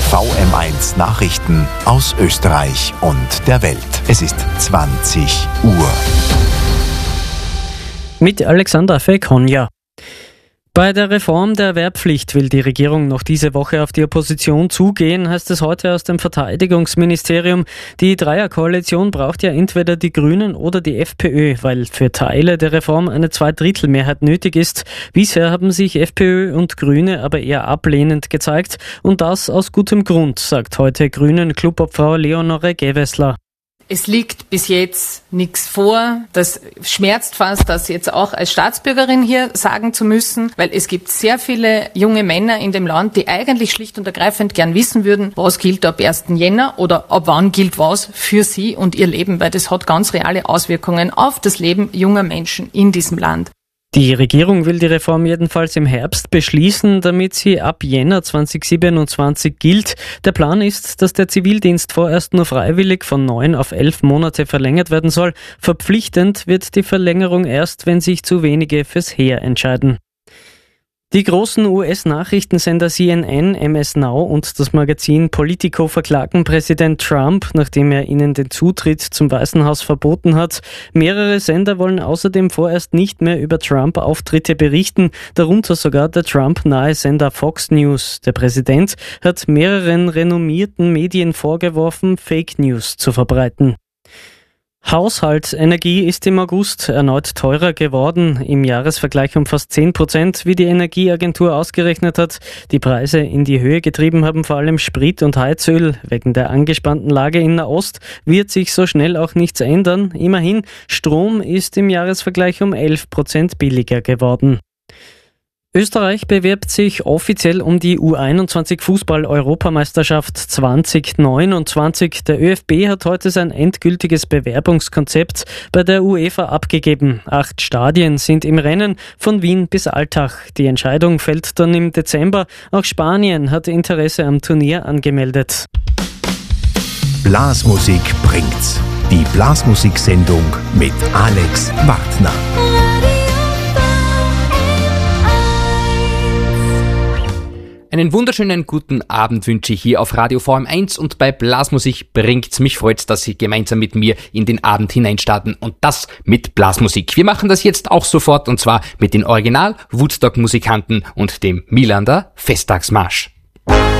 VM1 Nachrichten aus Österreich und der Welt. Es ist 20 Uhr. Mit Alexander Fekonja. Bei der Reform der Wehrpflicht will die Regierung noch diese Woche auf die Opposition zugehen, heißt es heute aus dem Verteidigungsministerium. Die Dreierkoalition braucht ja entweder die Grünen oder die FPÖ, weil für Teile der Reform eine Zweidrittelmehrheit nötig ist. Bisher haben sich FPÖ und Grüne aber eher ablehnend gezeigt und das aus gutem Grund, sagt heute Grünen-Clubobfrau Leonore Gewessler. Es liegt bis jetzt nichts vor. Das schmerzt fast, das jetzt auch als Staatsbürgerin hier sagen zu müssen, weil es gibt sehr viele junge Männer in dem Land, die eigentlich schlicht und ergreifend gern wissen würden, was gilt ab 1. Jänner oder ab wann gilt was für sie und ihr Leben, weil das hat ganz reale Auswirkungen auf das Leben junger Menschen in diesem Land. Die Regierung will die Reform jedenfalls im Herbst beschließen, damit sie ab Jänner 2027 gilt. Der Plan ist, dass der Zivildienst vorerst nur freiwillig von 9 auf 11 Monate verlängert werden soll. Verpflichtend wird die Verlängerung erst, wenn sich zu wenige fürs Heer entscheiden. Die großen US-Nachrichtensender CNN, MS Now und das Magazin Politico verklagen Präsident Trump, nachdem er ihnen den Zutritt zum Weißen Haus verboten hat. Mehrere Sender wollen außerdem vorerst nicht mehr über Trump-Auftritte berichten, darunter sogar der Trump-nahe Sender Fox News. Der Präsident hat mehreren renommierten Medien vorgeworfen, Fake News zu verbreiten. Haushaltsenergie ist im August erneut teurer geworden, im Jahresvergleich um fast 10%, wie die Energieagentur ausgerechnet hat. Die Preise in die Höhe getrieben haben vor allem Sprit und Heizöl. Wegen der angespannten Lage in Nahost wird sich so schnell auch nichts ändern. Immerhin, Strom ist im Jahresvergleich um 11% billiger geworden. Österreich bewirbt sich offiziell um die U21 Fußball-Europameisterschaft 2029. Der ÖFB hat heute sein endgültiges Bewerbungskonzept bei der UEFA abgegeben. 8 Stadien sind im Rennen, von Wien bis Altach. Die Entscheidung fällt dann im Dezember. Auch Spanien hat Interesse am Turnier angemeldet. Blasmusik bringt's. Die Blasmusiksendung mit Alex Wartner. Einen wunderschönen guten Abend wünsche ich hier auf Radio VM1 und bei Blasmusik bringt's. Mich freut's, dass Sie gemeinsam mit mir in den Abend hineinstarten und das mit Blasmusik. Wir machen das jetzt auch sofort und zwar mit den Original-Woodstock-Musikanten und dem Milander Festtagsmarsch.